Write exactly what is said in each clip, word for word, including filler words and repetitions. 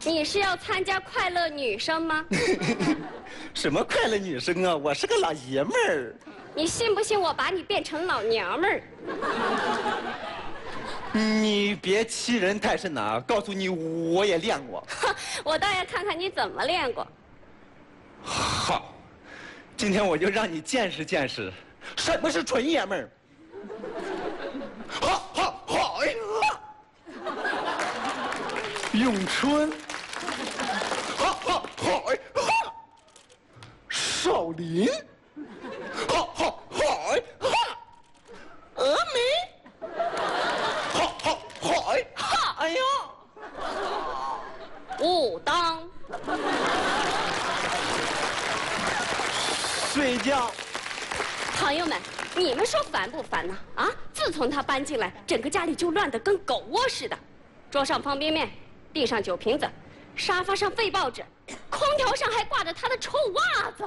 你是要参加快乐女生吗？ 什么快乐女生啊！我是个老爷们儿。 你信不信我把你变成老娘们儿？ 你别欺人太甚呐！告诉你，我也练过。 我倒要看看你怎么练过。 好，今天我就让你见识见识，什么是纯爷们儿。好好好！哎呀，咏春。好好好！哎，少林。好好好！哎，峨眉。好好好！哎，哈！哎呀， 武当。 睡觉。 朋友们，你们说烦不烦呢？啊！自从他搬进来，整个家里就乱得跟狗窝似的。桌上方便面，地上酒瓶子，沙发上废报纸，空调上还挂着他的臭袜子。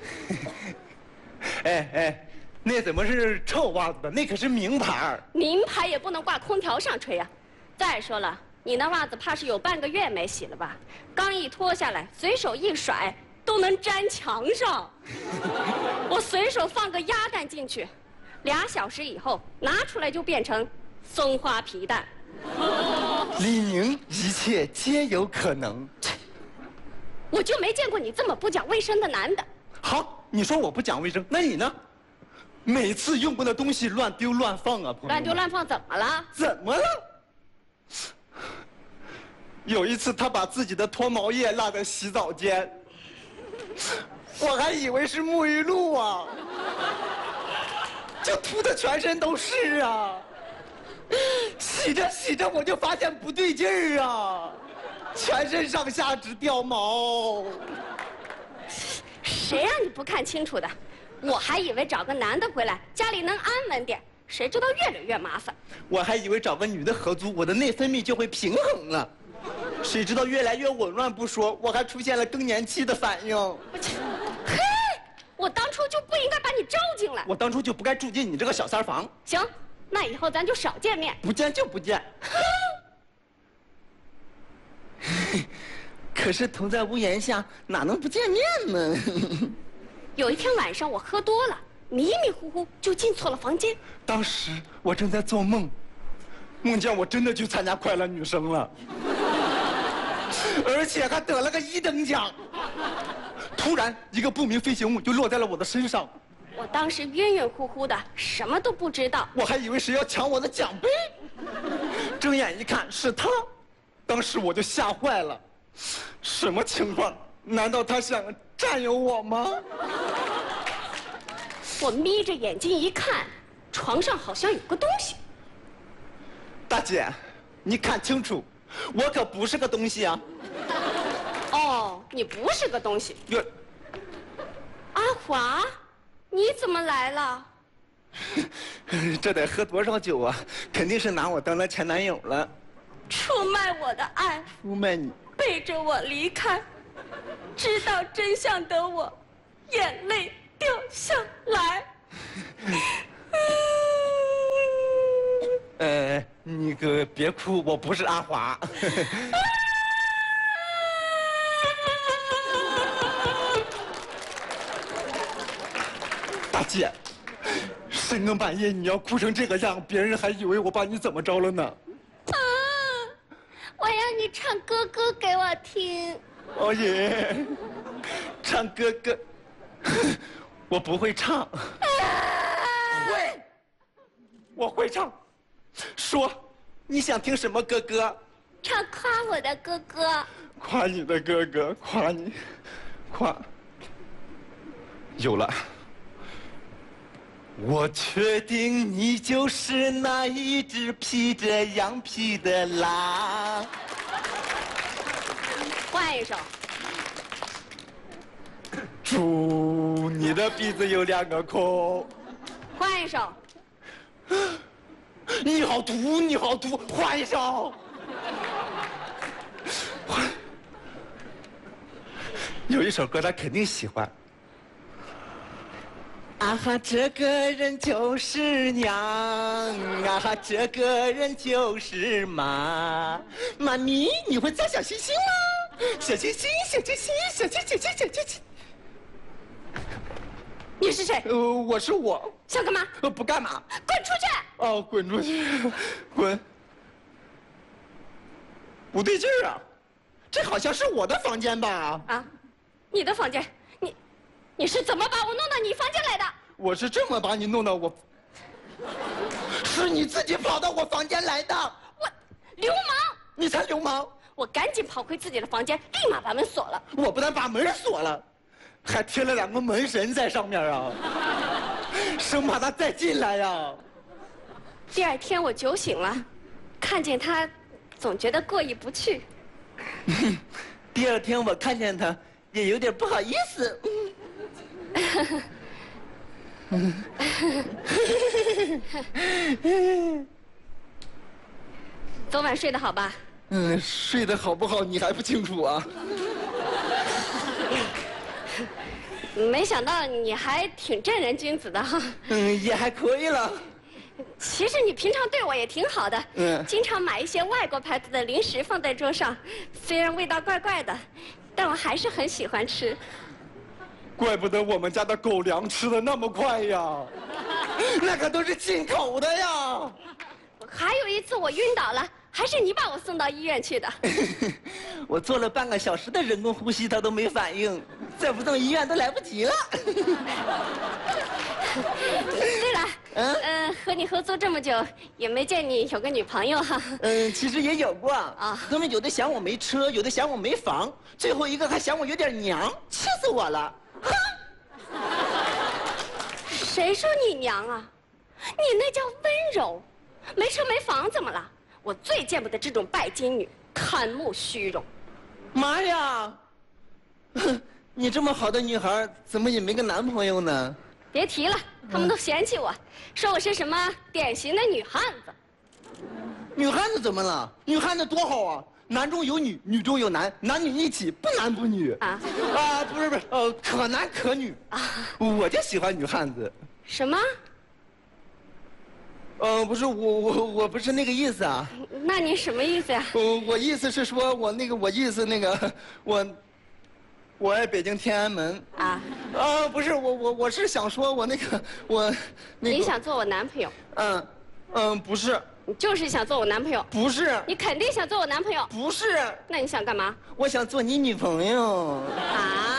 哎哎，那怎么是臭袜子的？那可是名牌。 名牌也不能挂空调上吹啊！再说了，你那袜子怕是有半个月没洗了吧？刚一脱下来，随手一甩，都能粘墙上。我随手放个鸭蛋进去，俩小时以后拿出来就变成松花皮蛋。 李宁，一切皆有可能。 我就没见过你这么不讲卫生的男的。 好，你说我不讲卫生，那你呢？每次用过的东西乱丢乱放啊，朋友。 乱丢乱放怎么了？ 怎么了？有一次他把自己的脱毛液落在洗澡间，我还以为是沐浴露啊，就涂的全身都是啊。洗着洗着我就发现不对劲儿啊，全身上下直掉毛。 谁让你不看清楚的？我还以为找个男的回来家里能安稳点，谁知道越来越麻烦。 我还以为找个女的合租，我的内分泌就会平衡了，谁知道越来越紊乱不说，我还出现了更年期的反应。 嘿，我当初就不应该把你招进来， 我当初就不该住进你这个小三房。 行，那以后咱就少见面。 不见就不见。可是同在屋檐下，哪能不见面呢？ 有一天晚上我喝多了，迷迷糊糊就进错了房间。 当时我正在做梦，梦见我真的去参加快乐女生了，而且还得了个一等奖。突然，一个不明飞行物就落在了我的身上。 我当时晕晕乎乎的，什么都不知道。 我还以为谁要抢我的奖杯，睁眼一看是他，当时我就吓坏了。什么情况？难道他想占有我吗？ 我眯着眼睛一看，床上好像有个东西。 大姐，你看清楚，我可不是个东西啊！ 哦，你不是个东西。 哟， 阿华，你怎么来了？ 这得喝多少酒啊？肯定是拿我当了前男友了。 出卖我的爱， 出卖你， 背着我离开，知道真相的我，眼泪掉下来。 呃，你个别哭，我不是阿华。大姐，深更半夜你要哭成这个样，别人还以为我把你怎么着了呢。 啊！我要你唱歌歌给我听。 哦耶，唱歌歌，我不会唱。 啊、 会，我会唱。说，你想听什么歌歌？ 唱夸我的哥哥。 夸你的哥哥，夸你，夸。有了。我确定你就是那一只披着羊皮的狼。 换一首。 祝你的鼻子有两个孔。 换一首。 你好毒，你好毒，换一首。换。有一首歌他肯定喜欢。啊哈，这个人就是娘，啊哈，这个人就是妈。妈咪，你会造小星星吗？ 小清新，小清新，小清小清小清新。 你是谁？ 呃，我是我。 想干嘛？ 呃，不干嘛。 滚出去！ 哦，滚出去，滚！不对劲儿啊，这好像是我的房间吧？ 啊，你的房间，你，你是怎么把我弄到你房间来的？ 我是这么把你弄到我，是你自己跑到我房间来的。 我，流氓！ 你才流氓！ 我赶紧跑回自己的房间，立马把门锁了。 我不但把门锁了，还贴了两个门神在上面啊，生怕他再进来呀。 第二天我酒醒了，看见他，总觉得过意不去。 第二天我看见他，也有点不好意思。 昨晚睡得好吧？ 嗯，睡得好不好你还不清楚啊？ 没想到你还挺正人君子的哈。 嗯，也还可以了。 其实你平常对我也挺好的， 嗯， 经常买一些外国牌子的零食放在桌上，虽然味道怪怪的，但我还是很喜欢吃。 怪不得我们家的狗粮吃的那么快呀，那可都是进口的呀。 还有一次我晕倒了，还是你把我送到医院去的。 我做了半个小时的人工呼吸，他都没反应，再不送医院都来不及了。 对了，嗯、呃，和你合租这么久，也没见你有个女朋友哈。 嗯，其实也有过啊， 他们有的嫌我没车，有的嫌我没房，最后一个还嫌我有点娘，气死我了。 谁说你娘啊？你那叫温柔。没车没房怎么了？我最见不得这种拜金女，贪慕虚荣。 妈呀！你这么好的女孩，怎么也没个男朋友呢？ 别提了，他们都嫌弃我，说我是什么典型的女汉子。 女汉子怎么了？女汉子多好啊！男中有女，女中有男，男女一起，不男不女。啊啊，不是不是，呃，可男可女啊！我就喜欢女汉子。 什么？ 呃，不是我我我不是那个意思啊。 那你什么意思呀？ 我我意思是说，我那个我意思那个我，我爱北京天安门。啊？啊，不是我我我是想说，我那个我那个。 你想做我男朋友？ 嗯嗯，不是。 你就是想做我男朋友？ 不是。 你肯定想做我男朋友？ 不是。 那你想干嘛？ 我想做你女朋友。 啊？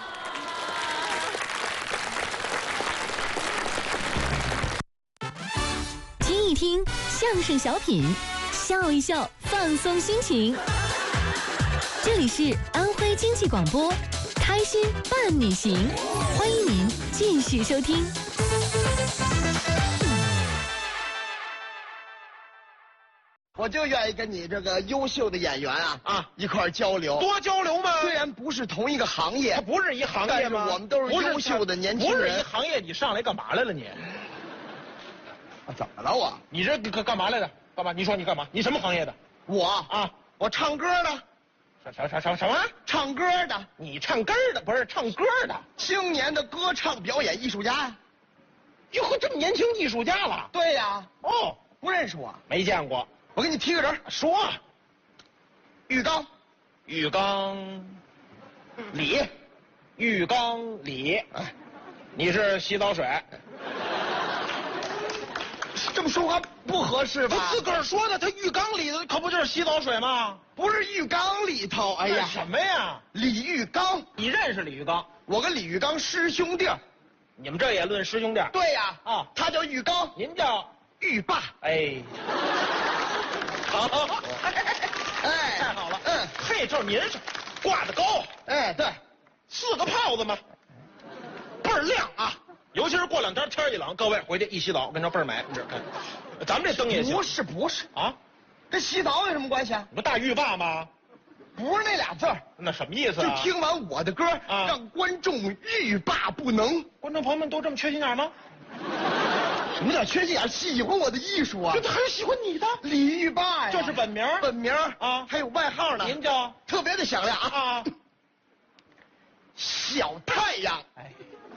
听一听相声小品，笑一笑，放松心情。这里是安徽经济广播，开心伴你行，欢迎您继续收听。 我就愿意跟你这个优秀的演员啊啊一块儿交流， 多交流吗？ 虽然不是同一个行业， 它不是一行业吗？ 但是我们都是优秀的年轻人。 不是一行业，你上来干嘛来了你？ 啊，怎么了我？ 你这干干嘛来的？干嘛？你说你干嘛？你什么行业的？ 我啊， 我唱歌的。 什什什什么？ 唱歌的。 你唱歌的不是唱歌的？ 青年的歌唱表演艺术家。 哟呵，这么年轻艺术家了？ 对呀。 哦， 不认识我？ 没见过。 我给你提个人， 说。 浴缸， 浴缸，里，浴缸里。哎，你是洗澡水。 这么说话不合适吧？ 他自个儿说的，他浴缸里的可不就是洗澡水吗？ 不是浴缸里头，哎呀， 什么呀？ 李玉刚， 你认识李玉刚？ 我跟李玉刚师兄弟。 你们这也论师兄弟？ 对呀。 啊， 他叫玉刚， 您叫浴霸。 哎。好， 哎， 太好了， 嗯， 嘿，就是您是挂的高， 哎，对， 四个泡子嘛，倍儿亮啊！尤其是过两天天一冷，各位回去一洗澡，跟这倍儿美。你这看，咱们这灯也行。 不是不是啊， 跟洗澡有什么关系啊？ 你不大浴霸吗？ 不是那俩字儿， 那什么意思啊？ 就听完我的歌， 啊、 让观众欲罢不能。 观众朋友们都这么缺心眼吗？ 什么叫缺心眼？喜欢我的艺术啊！ 这还是喜欢你的李玉霸呀， 这是本名， 本名啊， 还有外号呢。 您叫特别的响亮啊！ 啊， 小太阳。哎，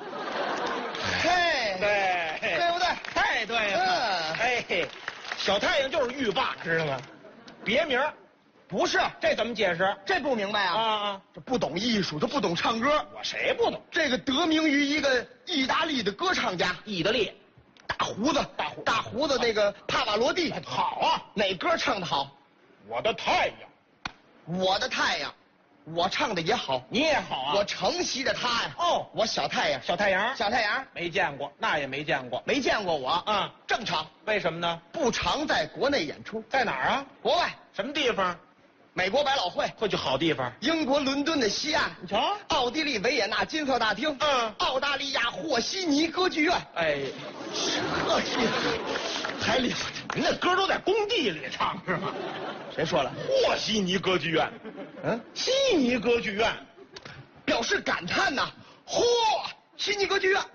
嘿，对， 对不对？ 太对了。 嗯， 哎，小太阳就是浴霸，知道吗？别名， 不是， 这怎么解释？ 这不明白啊？ 啊啊！ 这不懂艺术，他不懂唱歌。 我谁不懂？ 这个得名于一个意大利的歌唱家， 意大利， 大胡子， 大胡大胡子那个帕瓦罗蒂。 好啊！ 哪歌唱得好？ 我的太阳， 我的太阳，我唱的也好。 你也好啊！ 我承袭着他呀。 哦， 我小太阳， 小太阳， 小太阳没见过，那也没见过， 没见过我啊。 正常， 为什么呢？ 不常在国内演出， 在哪儿啊？ 国外， 什么地方？ 美国百老汇， 会去好地方。 英国伦敦的西岸， 你瞧， 奥地利维也纳金色大厅， 嗯， 澳大利亚和稀泥歌剧院。 哎， 这厉害，太厉害！ 您那歌都在工地里唱是吗？ 谁说了？ 和稀泥歌剧院， 嗯， 稀泥歌剧院， 表示感叹呐。嚯，稀泥歌剧院。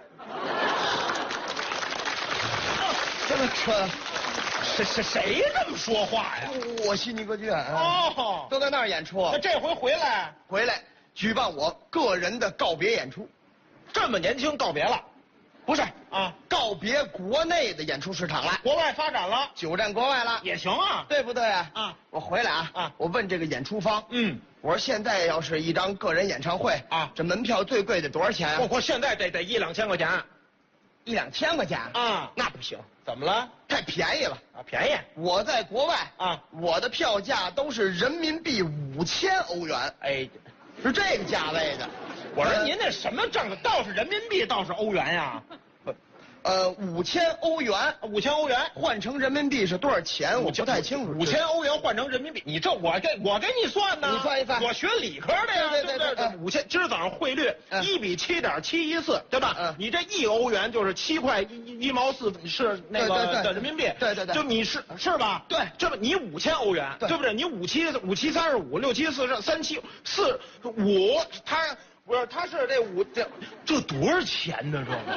这么扯。 谁谁谁这么说话呀？ 我悉尼歌剧院哦， 都在那儿演出。 那这回回来回来举办我个人的告别演出， 这么年轻告别了， 不是啊？ 告别国内的演出市场了， 国外发展了， 久战国外了， 也行啊， 对不对啊？ 啊， 我回来啊啊， 我问这个演出方， 嗯， 我说现在要是一张个人演唱会啊， 这门票最贵的多少钱啊？ 我我现在得得一两千块钱， 一两千块钱啊？ 那不行， 怎么了？ 太便宜了啊，便宜。 我在国外啊， 我的票价都是人民币五千欧元， 哎， 是这个价位的。 我说您那什么账，倒是人民币，倒是欧元呀？ 呃，五千欧元， 五千欧元换成人民币是多少钱？我不太清楚。 五千欧元换成人民币，你这我给我给你算呢？ 你算一算。 我学理科的呀， 对对对对。 五千，今儿早上汇率一比七点七一四，对吧？ 嗯。 你这一欧元就是七块一一毛四，是那个的人民币。 对对对。 就你是是吧？ 对。 这不你五千欧元，对不对？你五七五七三十五，六七四十三七四五，他不是他是这五这这多少钱呢？这个。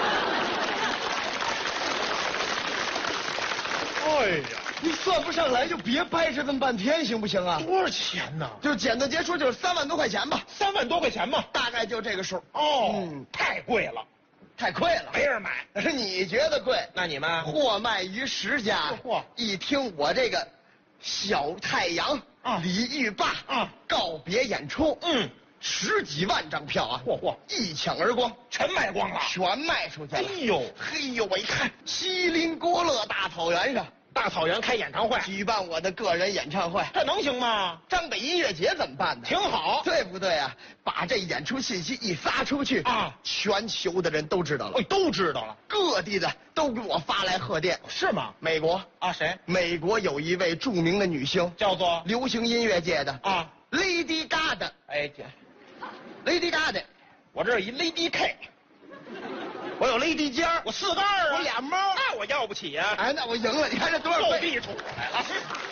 哎呀， 你算不上来就别掰扯这么半天，行不行啊？ 多少钱呢？ 就简单结说，就是三万多块钱吧。 三万多块钱吧， 大概就这个数。 哦，嗯，太贵了， 太贵了， 没人买。 你觉得贵？ 那你们货卖于十家。 嚯！ 一听我这个小太阳啊，李玉霸啊，告别演出， 嗯， 十几万张票啊， 嚯嚯， 一抢而光， 全卖光了， 全卖出去了。 哎呦， 嘿呦，我一看，锡林郭勒大草原上。 大草原开演唱会， 举办我的个人演唱会， 这能行吗？ 张北音乐节怎么办呢？ 挺好， 对不对啊？把这演出信息一发出去啊，全球的人都知道了， 哎，都知道了， 各地的都给我发来贺电， 是吗？ 美国啊，谁？ 美国有一位著名的女星， 叫做流行音乐界的啊 ，Lady Gaga。 哎，姐 ，Lady Gaga， 我这儿一 Lady K。 我有 Lady 尖儿， 我四个二啊， 我俩猫， 那我要不起呀、啊。 哎，那我赢了，你看这多少倍？ 够地主来了，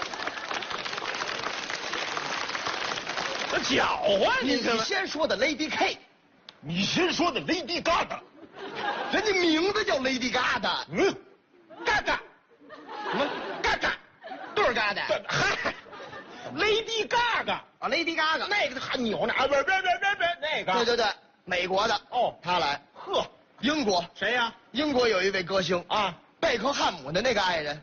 这搅和你你先说的 Lady K， 你先说的 Lady Gaga， 人家名字叫 Lady Gaga， 嗯 ，Gaga， 什么 Gaga， 对儿 Gaga， 嗨 ，Lady Gaga 啊 ，Lady Gaga， 那个还扭呢，啊，不是不是不是不是那个， 对对对，美国的哦， 他来。 呵， 英国谁呀？ 英国有一位歌星啊， 贝克汉姆的那个爱人